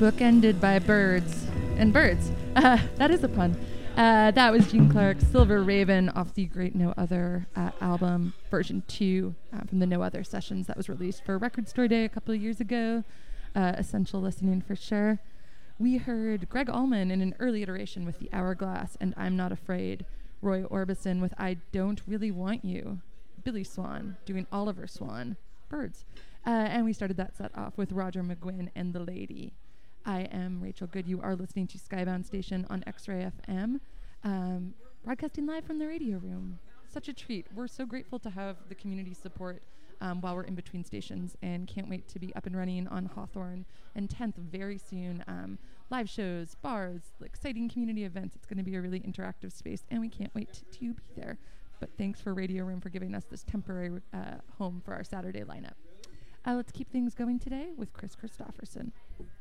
bookended by birds and birds. That is a pun. That was Gene Clark's Silver Raven off the Great No Other album, version 2 from the No Other sessions that was released for Record Store Day a couple of years ago. Essential listening for sure. We heard Greg Allman in an early iteration with The Hourglass and I'm Not Afraid. Roy Orbison with I Don't Really Want You. Billy Swan doing Oliver Swan. Birds. And we started that set off with Roger McGuinn and The Lady. I am Rachel Good. You are listening to Skybound Station on X-Ray FM, broadcasting live from the radio room. Such a treat. We're so grateful to have the community support while we're in between stations, and can't wait to be up and running on Hawthorne and 10th very soon. Live shows, bars, exciting community events. It's going to be a really interactive space, and we can't wait to be there. But thanks for Radio Room for giving us this temporary home for our Saturday lineup. Let's keep things going today with Chris Christopherson.